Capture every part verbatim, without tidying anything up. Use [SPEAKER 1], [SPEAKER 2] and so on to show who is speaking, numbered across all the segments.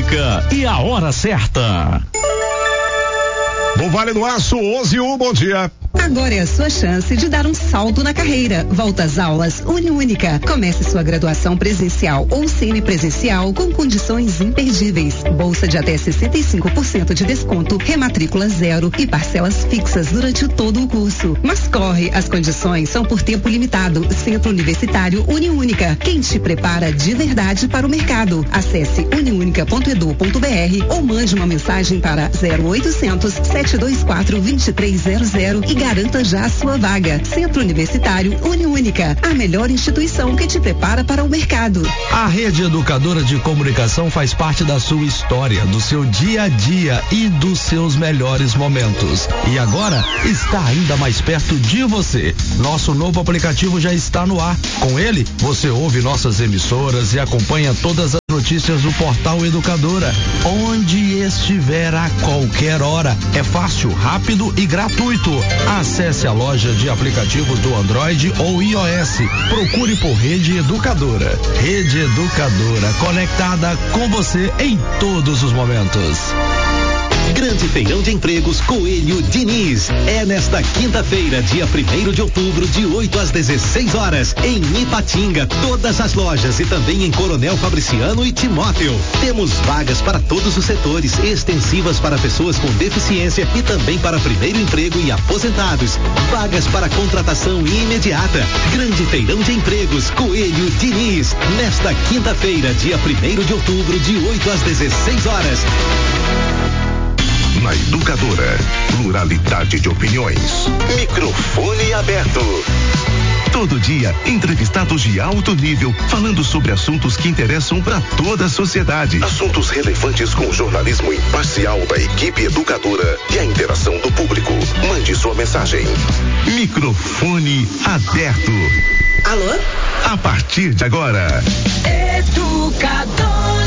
[SPEAKER 1] Única e a hora certa.
[SPEAKER 2] No Vale do Aço, onze e um, bom dia.
[SPEAKER 3] Agora é a sua chance de dar um salto na carreira. Volta às aulas Uniúnica. Comece sua graduação presencial ou semipresencial com condições imperdíveis. Bolsa de até sessenta e cinco por cento de desconto, rematrícula zero e parcelas fixas durante todo o curso. Mas corre, as condições são por tempo limitado. Centro Universitário Uniúnica. Quem te prepara de verdade para o mercado. Acesse uniunica ponto edu ponto br ou mande uma mensagem para zero oitocentos, sete dois quatro, dois três zero zero e garanta já a sua vaga. Centro Universitário Uniúnica, a melhor instituição que te prepara para o mercado.
[SPEAKER 4] A Rede Educadora de Comunicação faz parte da sua história, do seu dia a dia e dos seus melhores momentos. E agora está ainda mais perto de você. Nosso novo aplicativo já está no ar. Com ele, você ouve nossas emissoras e acompanha todas as notícias do portal Educadora, onde estiver a qualquer hora. É fácil, rápido e gratuito. Acesse a loja de aplicativos do Android ou iOS. Procure por Rede Educadora. Rede Educadora, conectada com você em todos os momentos.
[SPEAKER 5] Grande Feirão de Empregos Coelho Diniz. É nesta quinta-feira, dia primeiro de outubro, de oito às dezesseis horas, em Ipatinga, todas as lojas e também em Coronel Fabriciano e Timóteo. Temos vagas para todos os setores, extensivas para pessoas com deficiência e também para primeiro emprego e aposentados. Vagas para contratação imediata. Grande Feirão de Empregos Coelho Diniz. Nesta quinta-feira, dia primeiro de outubro, de oito às dezesseis horas.
[SPEAKER 6] Na Educadora, pluralidade de opiniões. Microfone aberto. Todo dia, entrevistados de alto nível, falando sobre assuntos que interessam para toda a sociedade. Assuntos relevantes com o jornalismo imparcial da equipe educadora e a interação do público. Mande sua mensagem. Microfone aberto.
[SPEAKER 3] Alô?
[SPEAKER 6] A partir de agora.
[SPEAKER 3] Educadora.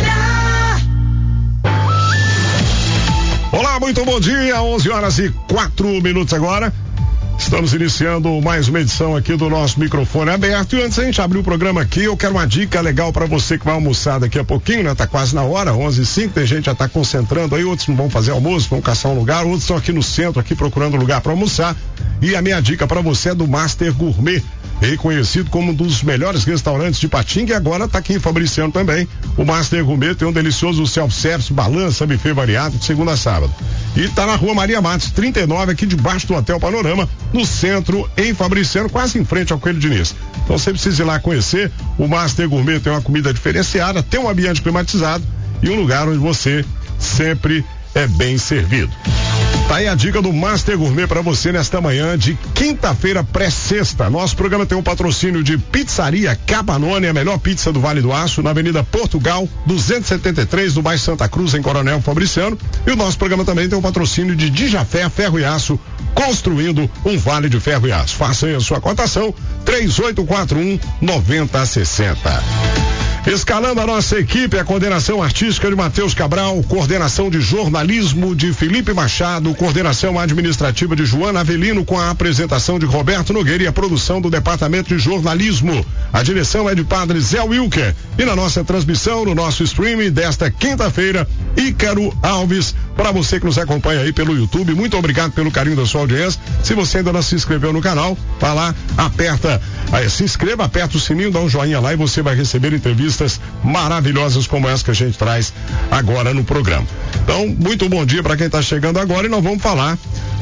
[SPEAKER 2] Olá, muito bom dia, onze horas e quatro minutos agora. Estamos iniciando mais uma edição aqui do nosso Microfone Aberto. E antes da gente abrir o programa aqui, eu quero uma dica legal para você que vai almoçar daqui a pouquinho, né? Tá quase na hora, onze e cinco, tem gente já tá concentrando aí, outros não vão fazer almoço, vão caçar um lugar, outros estão aqui no centro, aqui procurando lugar para almoçar. E a minha dica para você é do Master Gourmet, reconhecido como um dos melhores restaurantes de Ipatinga, e agora está aqui em Fabriciano também. O Master Gourmet tem um delicioso self-service, balança, buffet variado de segunda a sábado. E está na Rua Maria Matos, trinta e nove, aqui debaixo do Hotel Panorama, no centro, em Fabriciano, quase em frente ao Coelho Diniz. Então você precisa ir lá conhecer. O Master Gourmet tem uma comida diferenciada, tem um ambiente climatizado e um lugar onde você sempre é bem servido. Tá aí a dica do Master Gourmet para você nesta manhã de quinta-feira pré-sexta. Nosso programa tem um patrocínio de Pizzaria Capanone, a melhor pizza do Vale do Aço, na Avenida Portugal, duzentos e setenta e três, no bairro Santa Cruz, em Coronel Fabriciano. E o nosso programa também tem um patrocínio de Dijafé Ferro e Aço, construindo um vale de ferro e aço. Faça aí a sua cotação, três oito quatro um, nove zero seis zero. Escalando a nossa equipe, a coordenação artística de Matheus Cabral, coordenação de jornalismo de Felipe Machado, coordenação administrativa de Joana Avelino, com a apresentação de Roberto Nogueira e a produção do departamento de jornalismo. A direção é de Padre Zé Wilker. E na nossa transmissão, no nosso streaming desta quinta-feira, Ícaro Alves, para você que nos acompanha aí pelo YouTube, muito obrigado pelo carinho da sua audiência. Se você ainda não se inscreveu no canal, vá lá, aperta, aí, se inscreva, aperta o sininho, dá um joinha lá e você vai receber entrevistas maravilhosas como essa que a gente traz agora no programa. Então, muito bom dia para quem está chegando agora, e nós vamos falar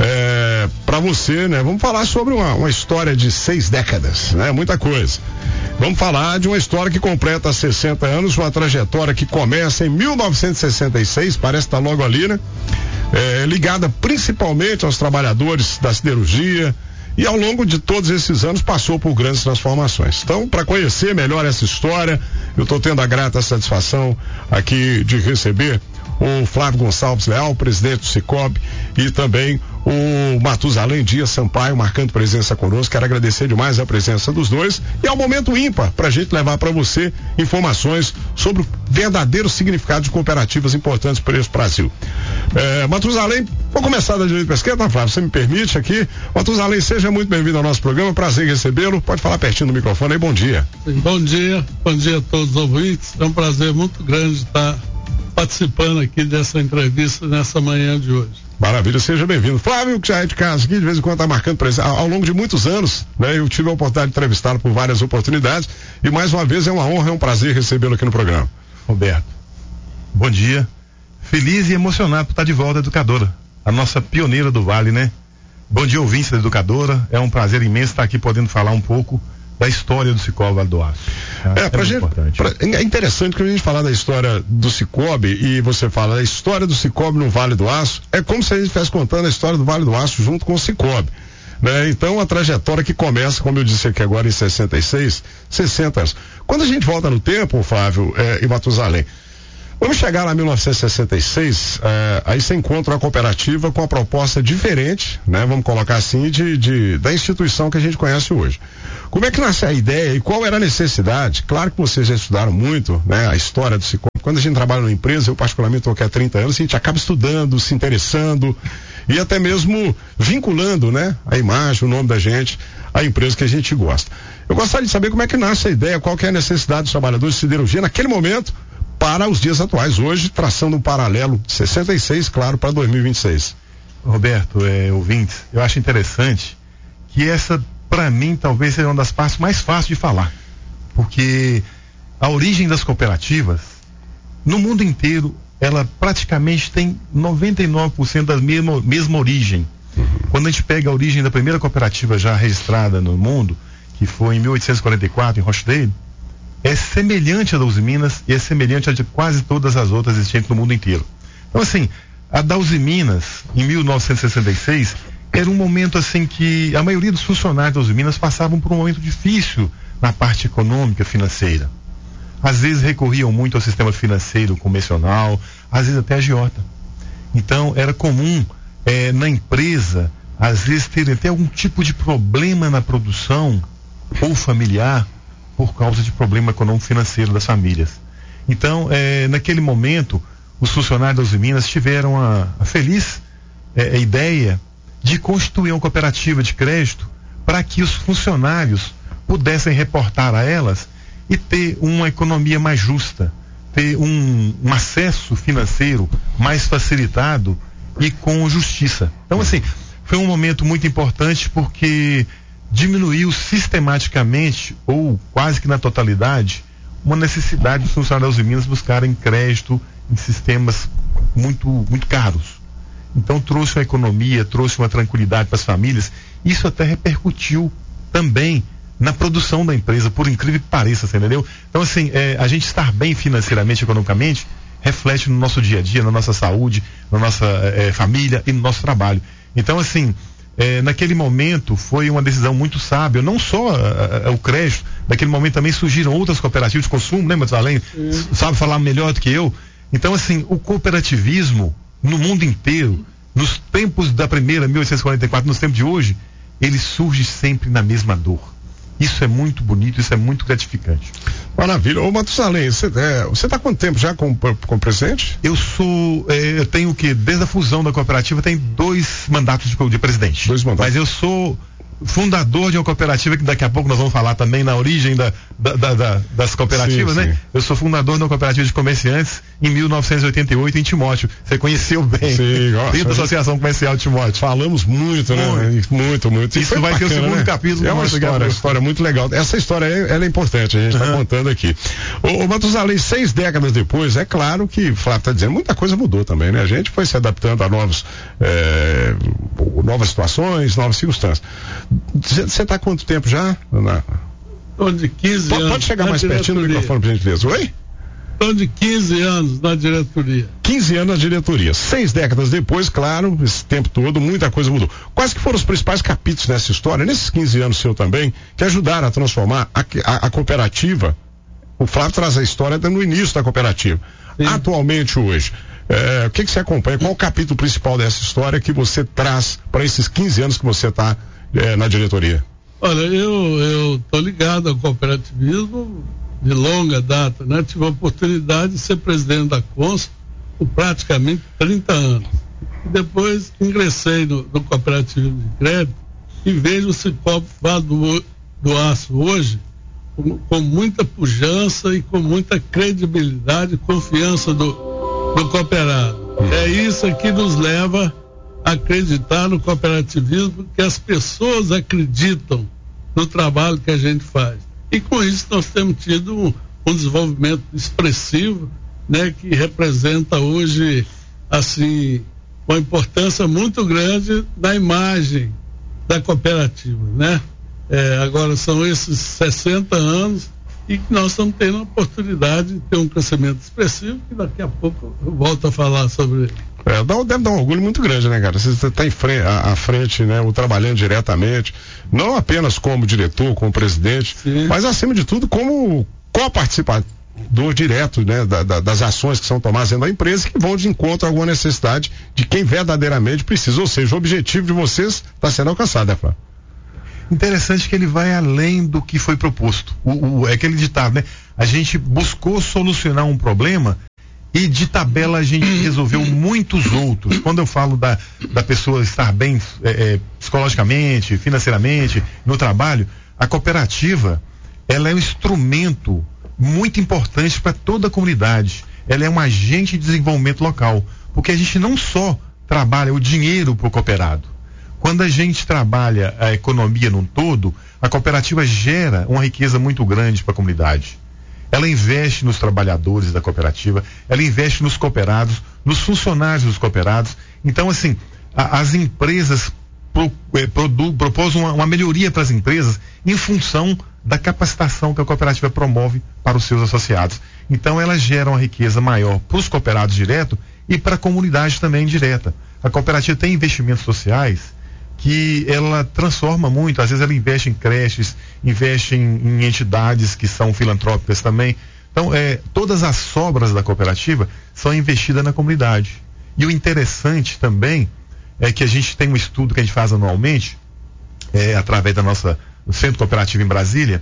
[SPEAKER 2] é, para você, né? Vamos falar sobre uma, uma história de seis décadas, né? Muita coisa. Vamos falar de uma história que completa sessenta anos, uma trajetória que começa em mil novecentos e sessenta e seis, parece estar logo ali, né? É, ligada principalmente aos trabalhadores da siderurgia, e ao longo de todos esses anos passou por grandes transformações. Então, para conhecer melhor essa história, eu estou tendo a grata satisfação aqui de receber o Flávio Gonçalves Leal, presidente do Cicobi, e também o Matusalém Dias Sampaio, marcando presença conosco. Quero agradecer demais a presença dos dois, e é um momento ímpar para a gente levar para você informações sobre o verdadeiro significado de cooperativas importantes para esse Brasil. É, Matusalém, vou começar da direita para a esquerda, Flávio, você me permite aqui. Matusalém, seja muito bem-vindo ao nosso programa, prazer em recebê-lo. Pode falar pertinho do microfone aí, bom dia.
[SPEAKER 7] Bom dia, bom dia a todos os ouvintes. É um prazer muito grande estar participando aqui dessa entrevista nessa manhã de hoje.
[SPEAKER 2] Maravilha, seja bem-vindo. Flávio, que já é de casa aqui, de vez em quando está marcando presença. Ao longo de muitos anos, né, eu tive a oportunidade de entrevistá-lo por várias oportunidades e mais uma vez é uma honra, é um prazer recebê-lo aqui no programa.
[SPEAKER 8] Roberto, bom dia. Feliz e emocionado por estar de volta, Educadora, a nossa pioneira do Vale, né? Bom dia, ouvintes da Educadora. É um prazer imenso estar aqui podendo falar um pouco da história do Cicobi Vale do Aço.
[SPEAKER 2] É, é, pra gente, pra, é interessante que a gente falar da história do Cicobi e você fala da história do Cicobi no Vale do Aço, é como se a gente estivesse contando a história do Vale do Aço junto com o Cicobi. Né? Então, a trajetória que começa, como eu disse aqui agora, em sessenta e seis, sessenta anos. Quando a gente volta no tempo, Flávio é, e Matusalém, vamos chegar lá em mil novecentos e sessenta e seis, é, aí você encontra uma cooperativa com uma proposta diferente, né? Vamos colocar assim, de, de, da instituição que a gente conhece hoje. Como é que nasce a ideia e qual era a necessidade? Claro que vocês já estudaram muito, né? A história do Cicobi. Quando a gente trabalha numa empresa, eu particularmente estou aqui há trinta anos, a gente acaba estudando, se interessando e até mesmo vinculando, né? A imagem, o nome da gente, a empresa que a gente gosta. Eu gostaria de saber como é que nasce a ideia, qual que é a necessidade dos trabalhadores de siderurgia naquele momento para os dias atuais, hoje traçando um paralelo de sessenta e seis, claro, para dois mil e vinte e seis.
[SPEAKER 8] Roberto, é, ouvintes, eu acho interessante que essa, para mim, talvez seja uma das partes mais fáceis de falar, porque a origem das cooperativas, no mundo inteiro, ela praticamente tem noventa e nove por cento da mesma, mesma origem. Quando a gente pega a origem da primeira cooperativa já registrada no mundo, que foi em mil oitocentos e quarenta e quatro, em Rochdale, é semelhante à da Uzi Minas e é semelhante a de quase todas as outras existentes no mundo inteiro. Então, assim, a da Uzi Minas, em mil novecentos e sessenta e seis, era um momento assim que a maioria dos funcionários da Uzi Minas passavam por um momento difícil na parte econômica, financeira. Às vezes recorriam muito ao sistema financeiro convencional, às vezes até a agiota. Então, era comum eh, na empresa, às vezes, ter até algum tipo de problema na produção ou familiar, por causa de problema econômico financeiro das famílias. Então, eh, naquele momento, os funcionários da Uzi Minas tiveram a, a feliz eh, a ideia de constituir uma cooperativa de crédito para que os funcionários pudessem reportar a elas e ter uma economia mais justa, ter um, um acesso financeiro mais facilitado e com justiça. Então, assim, foi um momento muito importante porque diminuiu sistematicamente, ou quase que na totalidade, uma necessidade dos funcionários da Uzi Minas buscarem crédito em sistemas muito, muito caros. Então trouxe uma economia, trouxe uma tranquilidade para as famílias. Isso até repercutiu também na produção da empresa, por incrível que pareça, você entendeu? Então, assim, é, a gente estar bem financeiramente, economicamente, reflete no nosso dia a dia, na nossa saúde, na nossa é, família e no nosso trabalho. Então, assim, É, naquele momento foi uma decisão muito sábia, não só a, a, o crédito, naquele momento também surgiram outras cooperativas de consumo, né, Matusalém? Uhum. Sabe falar melhor do que eu. Então, assim, o cooperativismo no mundo inteiro, nos tempos da primeira, mil oitocentos e quarenta e quatro, nos tempos de hoje, ele surge sempre na mesma dor. Isso é muito bonito, isso é muito gratificante.
[SPEAKER 2] Maravilha. Ô, Matusalém, você é, está há quanto tempo já com o presidente?
[SPEAKER 8] Eu sou, é, eu tenho o quê? Desde a fusão da cooperativa, tem dois mandatos de, de presidente.
[SPEAKER 2] Dois mandatos.
[SPEAKER 8] Mas eu sou fundador de uma cooperativa que daqui a pouco nós vamos falar também na origem da, da, da, da, das cooperativas, sim, né? Sim. Eu sou fundador de uma cooperativa de comerciantes em mil novecentos e oitenta e oito em Timóteo. Você conheceu bem.
[SPEAKER 2] Sim,
[SPEAKER 8] Dentro da Associação Comercial de Timóteo.
[SPEAKER 2] Falamos muito, né? Muito, muito. muito.
[SPEAKER 8] Isso vai bacana, ter o segundo, né? Capítulo.
[SPEAKER 2] É uma história, uma história muito legal. Essa história é, ela é importante, a gente está uhum. contando aqui. Ô, ô Matusalém, seis décadas depois, é claro que o Flávio está dizendo, muita coisa mudou também, né? A gente foi se adaptando a novos, é, novas situações, novas circunstâncias. Você está há quanto tempo já?
[SPEAKER 7] Estou de quinze
[SPEAKER 2] pode,
[SPEAKER 7] anos.
[SPEAKER 2] Pode chegar mais diretoria. pertinho do microfone, por gentileza. Oi?
[SPEAKER 7] Estou de quinze anos na diretoria.
[SPEAKER 2] quinze anos na diretoria. Seis décadas depois, claro, esse tempo todo, muita coisa mudou. Quais que foram os principais capítulos nessa história, nesses quinze anos seu também, que ajudaram a transformar a, a, a cooperativa? O Flávio traz a história no início da cooperativa. Sim. Atualmente, hoje, é, o que, que você acompanha? Qual o capítulo principal dessa história que você traz para esses quinze anos que você está É, na diretoria?
[SPEAKER 7] Olha, eu estou ligado ao cooperativismo de longa data, né? Tive a oportunidade de ser presidente da Consa por praticamente trinta anos. E depois ingressei no, no cooperativismo de crédito e vejo o Cicobi Vale do, do Aço hoje com, com muita pujança e com muita credibilidade e confiança do, do cooperado. É isso que nos leva a acreditar no cooperativismo, porque as pessoas acreditam no trabalho que a gente faz. E com isso nós temos tido um, um desenvolvimento expressivo, né, que representa hoje, assim, uma importância muito grande na imagem da cooperativa, né? É, agora são esses sessenta anos e que nós estamos tendo a oportunidade de ter um crescimento expressivo, que daqui a pouco eu volto a falar sobre ele.
[SPEAKER 2] É, dá, deve dar um orgulho muito grande, né, cara? Você está em frente, à, à frente, né, o trabalhando diretamente, não apenas como diretor, como presidente, Sim. mas acima de tudo como co-participante do direto, né, da, da, das ações que são tomadas dentro da empresa, que vão de encontro a alguma necessidade de quem verdadeiramente precisa, ou seja, o objetivo de vocês está sendo alcançado, né, Flávio?
[SPEAKER 8] Interessante que ele vai além do que foi proposto. O, o, é aquele ditado, né? A gente buscou solucionar um problema e de tabela a gente resolveu muitos outros. Quando eu falo da, da pessoa estar bem é, é, psicologicamente, financeiramente, no trabalho, a cooperativa, ela é um instrumento muito importante para toda a comunidade. Ela é um agente de desenvolvimento local, porque a gente não só trabalha o dinheiro para o cooperado. Quando a gente trabalha a economia num todo, a cooperativa gera uma riqueza muito grande para a comunidade. Ela investe nos trabalhadores da cooperativa, ela investe nos cooperados, nos funcionários dos cooperados. Então, assim, a, as empresas pro, eh, produ, propôs uma, uma melhoria para as empresas em função da capacitação que a cooperativa promove para os seus associados. Então, ela gera uma riqueza maior para os cooperados direto e para a comunidade também direta. A cooperativa tem investimentos sociais que ela transforma muito, às vezes ela investe em creches, investe em, em entidades que são filantrópicas também. Então, é, todas as sobras da cooperativa são investidas na comunidade. E o interessante também é que a gente tem um estudo que a gente faz anualmente, é, através da nossa do Centro Cooperativo em Brasília,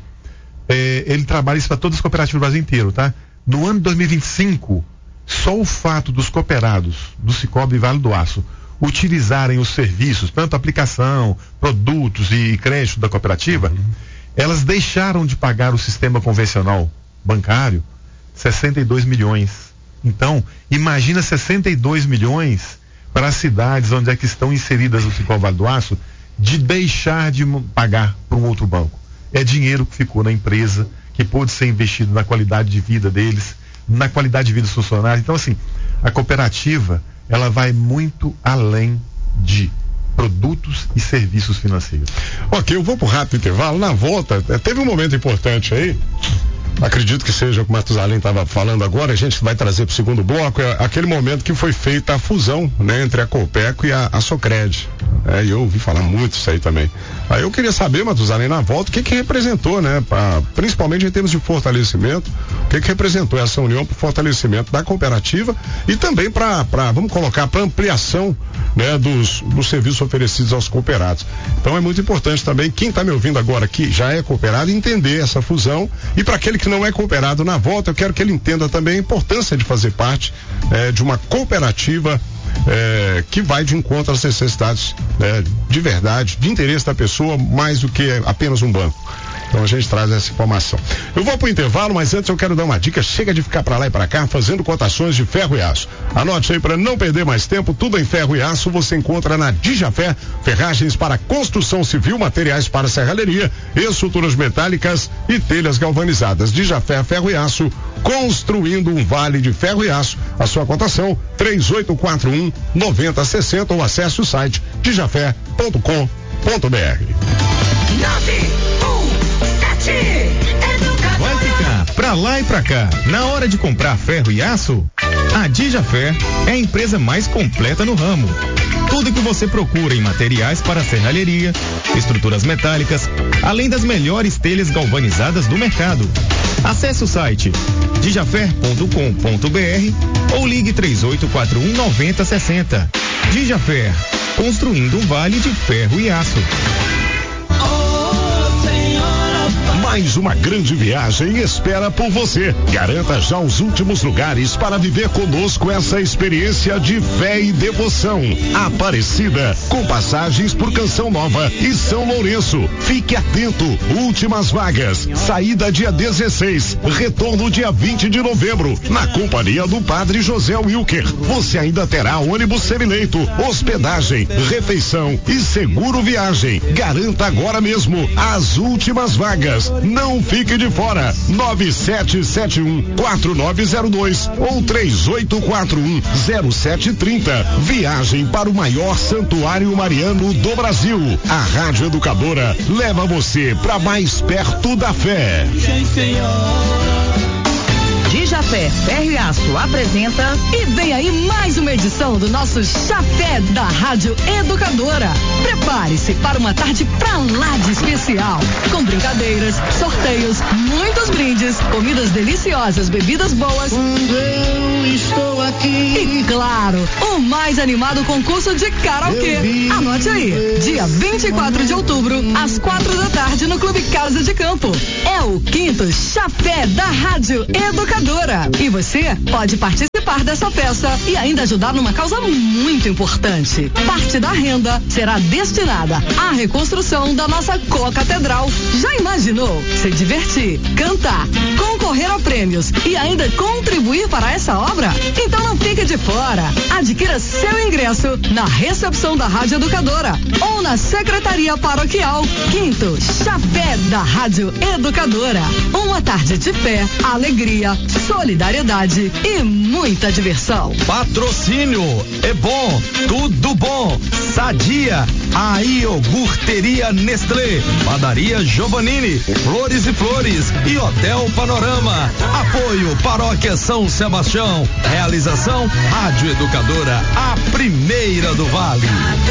[SPEAKER 8] é, ele trabalha isso para todas as cooperativas do Brasil inteiro, tá? No ano de dois mil e vinte e cinco, só o fato dos cooperados do Cicobi e Vale do Aço utilizarem os serviços, tanto aplicação, produtos e crédito da cooperativa, uhum. elas deixaram de pagar o sistema convencional bancário sessenta e dois milhões. Então, imagina sessenta e dois milhões para as cidades onde é que estão inseridas o Cicobi Vale do Aço, de deixar de pagar para um outro banco. É dinheiro que ficou na empresa, que pôde ser investido na qualidade de vida deles, na qualidade de vida dos funcionários. Então, assim, a cooperativa, ela vai muito além de produtos e serviços financeiros.
[SPEAKER 2] Ok, eu vou pro rápido intervalo. Na volta, teve um momento importante aí, acredito que seja o que o Matusalém estava falando agora, a gente vai trazer para o segundo bloco, é aquele momento que foi feita a fusão, né, entre a Copeco e a, a Socred. É, e eu ouvi falar muito isso aí também. Aí eu queria saber, Matusalém, na volta, o que que representou, né, pra, principalmente em termos de fortalecimento, o que que representou essa união para o fortalecimento da cooperativa e também para, vamos colocar, para ampliação, né, dos, dos serviços oferecidos aos cooperados. Então é muito importante também, quem está me ouvindo agora que já é cooperado, entender essa fusão, e para aquele que não é cooperado na volta, eu quero que ele entenda também a importância de fazer parte eh, de uma cooperativa eh, que vai de encontro às necessidades eh, de verdade, de interesse da pessoa, mais do que apenas um banco. Então a gente traz essa informação. Eu vou pro intervalo, mas antes eu quero dar uma dica. Chega de ficar para lá e para cá fazendo cotações de ferro e aço. Anote aí para não perder mais tempo. Tudo em ferro e aço você encontra na Dijafé. Ferragens para construção civil, materiais para serralheria, estruturas metálicas e telhas galvanizadas. Dijafé Ferro e Aço, construindo um vale de ferro e aço. A sua cotação três oito quatro um, nove zero seis zero ou acesse o site dijafé ponto com ponto br.
[SPEAKER 9] Vai ficar pra lá e pra cá. Na hora de comprar ferro e aço, a Dijafé é a empresa mais completa no ramo. Tudo que você procura em materiais para serralheria, estruturas metálicas, além das melhores telhas galvanizadas do mercado. Acesse o site dijafé ponto com ponto br ou ligue três oito quatro um, nove zero seis zero. Dijafé, construindo um vale de ferro e aço.
[SPEAKER 2] Mais uma grande viagem espera por você. Garanta já os últimos lugares para viver conosco essa experiência de fé e devoção. Aparecida, com passagens por Canção Nova e São Lourenço. Fique atento, últimas vagas. Saída dia dezesseis, retorno dia vinte de novembro, na companhia do Padre José Wilker. Você ainda terá ônibus semileito, hospedagem, refeição e seguro viagem. Garanta agora mesmo as últimas vagas. Não fique de fora. nove sete sete um quatro nove zero dois ou três oito quatro um zero sete três zero. Viagem para o maior santuário mariano do Brasil. A Rádio Educadora leva você para mais perto da fé.
[SPEAKER 10] Dijafé Ferro e Aço apresenta
[SPEAKER 3] E vem aí mais uma edição do nosso Chafé da Rádio Educadora. Prepare-se para uma tarde pra lá de especial, com brincadeiras, sorteios, muitos brindes, comidas deliciosas, bebidas boas.
[SPEAKER 11] Quando eu estou aqui.
[SPEAKER 3] E claro, o mais animado concurso de karaokê. Anote aí, dia vinte e quatro de outubro, às quatro da tarde, no Clube Casa de Campo. É o quinto Chafé da Rádio Educadora. E você pode participar dessa festa e ainda ajudar numa causa muito importante. Parte da renda será destinada à reconstrução da nossa co-catedral. Já imaginou se divertir, cantar, concorrer a prêmios e ainda contribuir para essa obra? Então não fique de fora. Adquira seu ingresso na recepção da Rádio Educadora ou na Secretaria Paroquial. Quinto Chafé da Rádio Educadora. Uma tarde de fé, alegria, solidariedade e muita diversão.
[SPEAKER 4] Patrocínio é bom, tudo bom. Sadia, a iogurteria Nestlé, padaria Giovannini, Flores e Flores e Hotel Panorama. Apoio Paróquia São Sebastião. Realização Rádio Educadora, a primeira do Vale.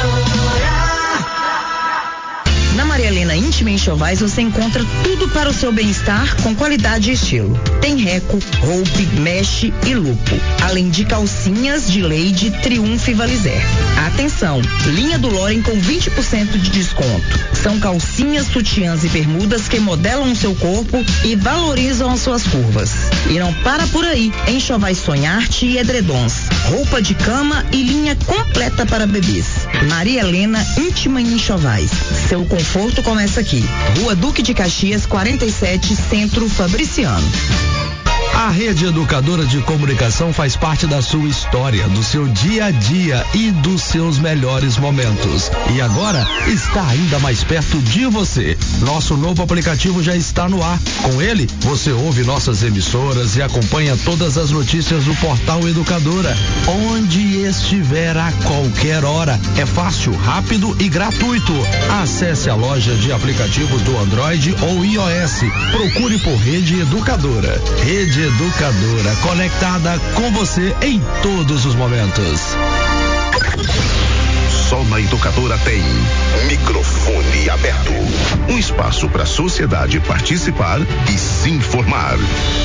[SPEAKER 10] Na Maria Helena Íntima Enxovais você encontra tudo para o seu bem-estar com qualidade e estilo. Tem reco, roupe, meche e lupo. Além de calcinhas de Leide, Triunfo e Valizer. Atenção, linha do Loren com vinte por cento de desconto. São calcinhas, sutiãs e bermudas que modelam o seu corpo e valorizam as suas curvas. E não para por aí. Enxovais Sonharte e edredons. Roupa de cama e linha completa para bebês. Maria Helena Íntima Enxovais. Seu conforto começa aqui. Rua Duque de Caxias, quarenta e sete, Centro Fabriciano.
[SPEAKER 4] A Rede Educadora de Comunicação faz parte da sua história, do seu dia a dia e dos seus melhores momentos. E agora está ainda mais perto de você. Nosso novo aplicativo já está no ar. Com ele, você ouve nossas emissoras e acompanha todas as notícias do portal Educadora, onde estiver a qualquer hora. É fácil, rápido e gratuito. Acesse a loja de aplicativos do Android ou iOS. Procure por Rede Educadora. Rede Educadora, conectada com você em todos os momentos.
[SPEAKER 6] Só na Educadora tem microfone aberto. Um espaço para a sociedade participar e se informar.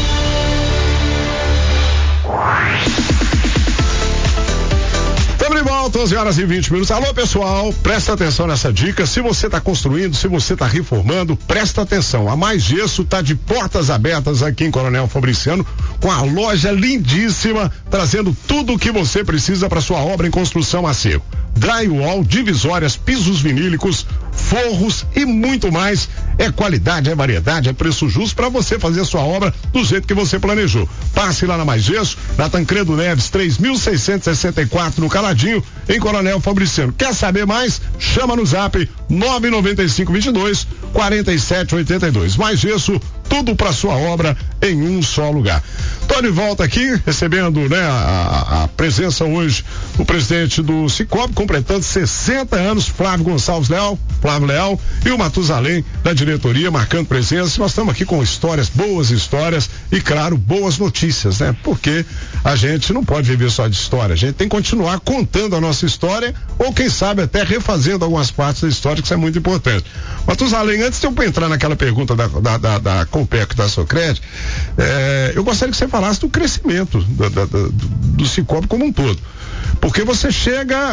[SPEAKER 2] Estamos de volta, onze horas e vinte minutos. Alô, pessoal, presta atenção nessa dica. Se você está construindo, se você está reformando, presta atenção. A Mais Gesso está de portas abertas aqui em Coronel Fabriciano, com a loja lindíssima, trazendo tudo o que você precisa para sua obra em construção a seco. Drywall, divisórias, pisos vinílicos, forros e muito mais. É qualidade, é variedade, é preço justo para você fazer a sua obra do jeito que você planejou. Passe lá na Mais Gesso, na Tancredo Neves, três mil seiscentos e sessenta e quatro, no Caladinho, em Coronel Fabriciano. Quer saber mais? Chama no zap nove nove cinco, vinte e dois, quarenta e sete, oitenta e dois. Mais Gesso, tudo para sua obra em um só lugar. Tô de volta aqui, recebendo, né, a, a presença hoje do presidente do Cicobi, completando sessenta anos, Flávio Gonçalves Leal, Flávio Leal, e o Matusalém da diretoria marcando presença. Nós estamos aqui com histórias, boas histórias e, claro, boas notícias, né? Porque a gente não pode viver só de história, a gente tem que continuar contando a nossa história, ou quem sabe até refazendo algumas partes da história, que isso é muito importante. Matusalém, antes de eu entrar naquela pergunta da, da, da, da Compec da Socredi, é, eu gostaria que você falasse do crescimento da, da, da, do, do Cicobi como um todo. Porque você chega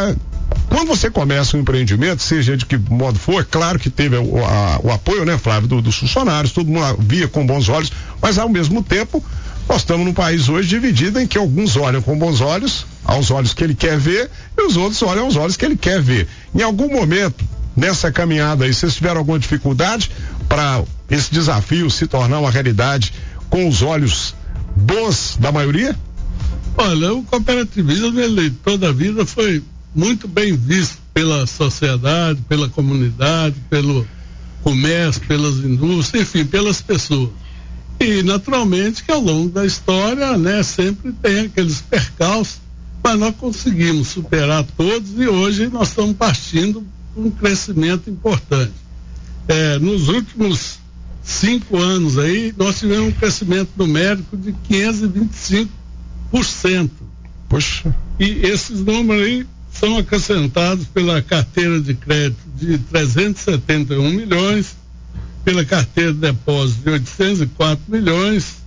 [SPEAKER 2] Quando você começa um empreendimento, seja de que modo for, é claro que teve o, a, o apoio, né, Flávio, do, dos funcionários, todo mundo via com bons olhos, mas ao mesmo tempo, nós estamos num país hoje dividido em que alguns olham com bons olhos, aos olhos que ele quer ver, e os outros olham aos olhos que ele quer ver. Em algum momento, nessa caminhada aí, vocês tiveram alguma dificuldade para esse desafio se tornar uma realidade com os olhos bons da maioria?
[SPEAKER 7] Olha, o cooperativismo, ele toda a vida foi muito bem visto pela sociedade, pela comunidade, pelo comércio, pelas indústrias, enfim, pelas pessoas. E naturalmente que ao longo da história, né, sempre tem aqueles percalços, mas nós conseguimos superar todos e hoje nós estamos partindo para um crescimento importante. É, nos últimos cinco anos aí, nós tivemos um crescimento numérico de quinhentos e vinte e cinco por cento.
[SPEAKER 2] Poxa.
[SPEAKER 7] E esses números aí são acrescentados pela carteira de crédito de trezentos e setenta e um milhões, pela carteira de depósito de oitocentos e quatro milhões,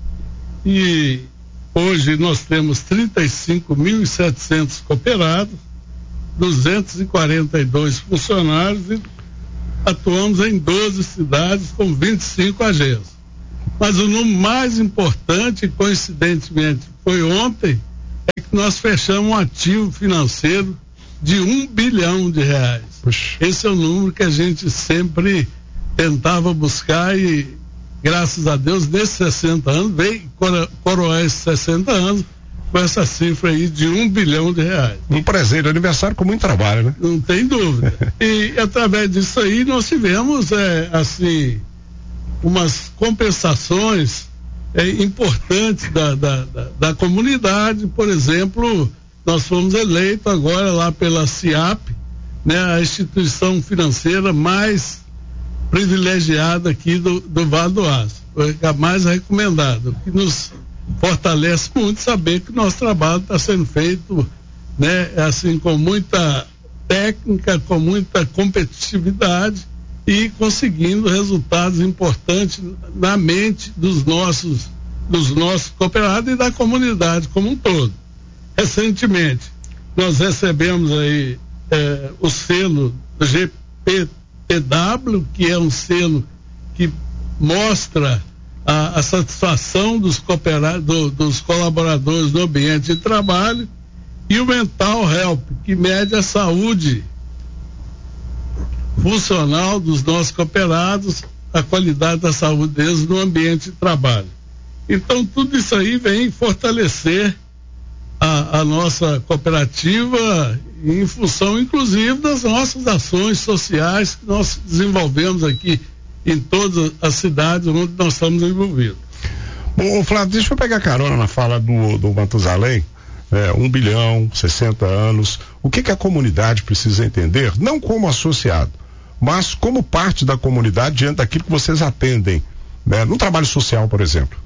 [SPEAKER 7] e hoje nós temos trinta e cinco mil e setecentos cooperados, duzentos e quarenta e dois funcionários e atuamos em doze cidades com vinte e cinco agências. Mas o número mais importante, coincidentemente, foi ontem, é que nós fechamos um ativo financeiro de um bilhão de reais.
[SPEAKER 2] Puxa.
[SPEAKER 7] Esse é o número que a gente sempre tentava buscar e, graças a Deus, nesses sessenta anos, veio coroar esses sessenta anos com essa cifra aí de um bilhão de reais.
[SPEAKER 2] Um presente de aniversário com muito trabalho, né?
[SPEAKER 7] Não tem dúvida. E através disso aí nós tivemos, é, assim, umas compensações é, importantes da, da, da, da comunidade. Por exemplo, nós fomos eleitos agora lá pela CIAP, né, a instituição financeira mais privilegiada aqui do, do Vale do Aço, a mais recomendada, o que nos fortalece muito saber que o nosso trabalho está sendo feito, né, assim, com muita técnica, com muita competitividade e conseguindo resultados importantes na mente dos nossos, dos nossos cooperados e da comunidade como um todo. Recentemente, nós recebemos aí eh, o selo do G P T W, que é um selo que mostra a, a satisfação dos, cooperados, do, dos colaboradores no ambiente de trabalho, e o Mental Help, que mede a saúde funcional dos nossos cooperados, a qualidade da saúde deles no ambiente de trabalho. Então, tudo isso aí vem fortalecer a, a nossa cooperativa em função, inclusive, das nossas ações sociais que nós desenvolvemos aqui em todas as cidades onde nós estamos envolvidos.
[SPEAKER 2] Bom, Flávio, deixa eu pegar carona na fala do, do Matusalém, é, um bilhão, sessenta anos, o que que a comunidade precisa entender, não como associado, mas como parte da comunidade diante daquilo que vocês atendem, né? No trabalho social, por exemplo.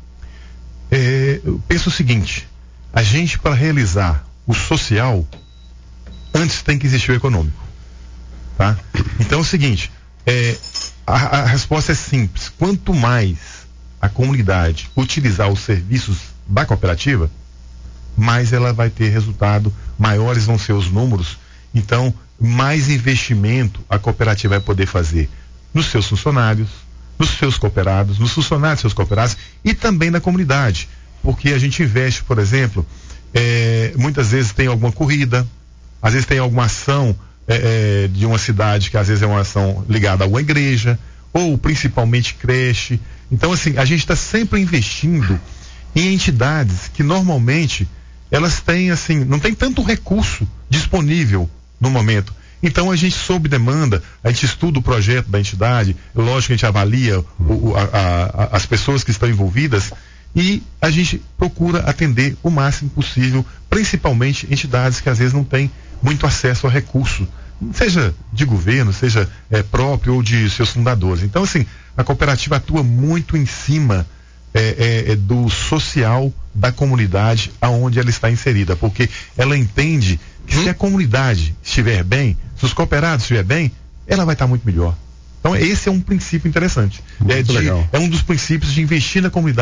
[SPEAKER 8] É, eu penso o seguinte, a gente, para realizar o social, antes tem que existir o econômico, tá? Então é o seguinte, é, a, a resposta é simples, quanto mais a comunidade utilizar os serviços da cooperativa, mais ela vai ter resultado, maiores vão ser os números, então mais investimento a cooperativa vai poder fazer nos seus funcionários, nos seus cooperados, nos funcionários dos seus cooperados e também na comunidade, porque a gente investe, por exemplo, é, muitas vezes tem alguma corrida, às vezes tem alguma ação é, é, de uma cidade que às vezes é uma ação ligada a uma igreja, ou principalmente creche. Então, assim, a gente está sempre investindo em entidades que normalmente elas têm, assim, não tem tanto recurso disponível no momento. Então a gente, sob demanda, a gente estuda o projeto da entidade, lógico que a gente avalia o, a, a, a, as pessoas que estão envolvidas e a gente procura atender o máximo possível, principalmente entidades que às vezes não têm muito acesso a recurso, seja de governo, seja é, próprio ou de seus fundadores. Então, assim, a cooperativa atua muito em cima é, é, do social da comunidade aonde ela está inserida, porque ela entende que hum. se a comunidade estiver bem, se os cooperados estiverem bem, ela vai estar muito melhor. Então esse é um princípio interessante. É, de, é um dos princípios de investir na comunidade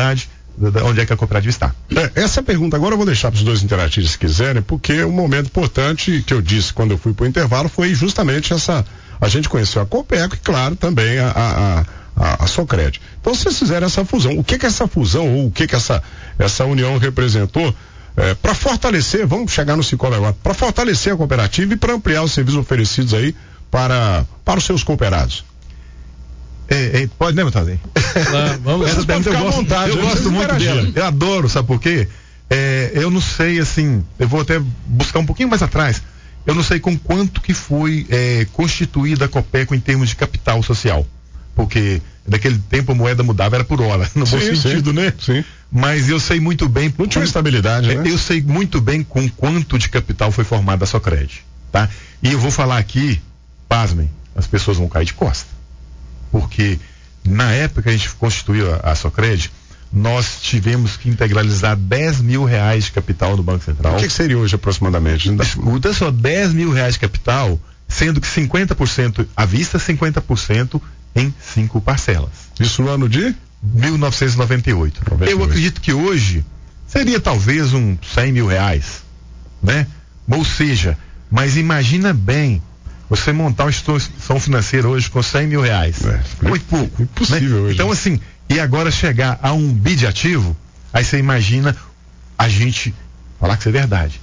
[SPEAKER 8] onde é que a cooperativa está.
[SPEAKER 2] É, essa pergunta agora eu vou deixar para os dois interagirem se quiserem, porque um momento importante que eu disse quando eu fui para o intervalo foi justamente essa, a gente conheceu a Copeco e claro também a, a, a, a Socredi. Então vocês fizeram essa fusão, o que que essa fusão ou o que que essa, essa união representou é, para fortalecer, vamos chegar no Cicobi agora, para fortalecer a cooperativa e para ampliar os serviços oferecidos aí para, para os seus cooperados?
[SPEAKER 8] É, é, pode, né, Matheus?
[SPEAKER 7] Ah, vamos
[SPEAKER 8] Essa pergunta eu gosto,
[SPEAKER 2] vontade,
[SPEAKER 8] eu gosto muito dela. Eu adoro, sabe por quê? É, eu não sei, assim, eu vou até buscar um pouquinho mais atrás. Eu não sei com quanto que foi é, constituída a Copeco em termos de capital social. Porque naquele tempo a moeda mudava, era por hora, no
[SPEAKER 2] sim,
[SPEAKER 8] bom sentido,
[SPEAKER 2] sim,
[SPEAKER 8] né?
[SPEAKER 2] Sim.
[SPEAKER 8] Mas eu sei muito bem.
[SPEAKER 2] Não tinha estabilidade, né?
[SPEAKER 8] Eu sei muito bem com quanto de capital foi formada a Socredi, tá? E eu vou falar aqui, pasmem, as pessoas vão cair de costa. Porque na época que a gente constituiu a, a Socredi, nós tivemos que integralizar dez mil reais de capital no Banco Central.
[SPEAKER 2] O que, que seria hoje aproximadamente?
[SPEAKER 8] Escuta só, dez mil reais de capital, sendo que cinquenta por cento à vista, cinquenta por cento em cinco parcelas.
[SPEAKER 2] Isso no ano de?
[SPEAKER 8] mil novecentos e noventa e oito. noventa e oito. Eu acredito que hoje seria talvez um cem mil reais, né? Ou seja, mas imagina bem, você montar uma instituição financeira hoje com cem mil reais. É, muito pouco.
[SPEAKER 2] Impossível,
[SPEAKER 8] né?
[SPEAKER 2] hoje.
[SPEAKER 8] Então, assim, e agora chegar a um bi de ativo, aí você imagina a gente, falar que isso é verdade,